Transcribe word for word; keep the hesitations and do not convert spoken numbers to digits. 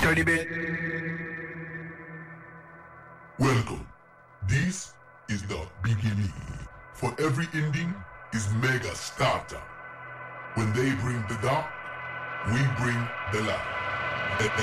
the bit. Welcome. This is the beginning. For every ending is mega starter. When they bring the dark, we bring the light.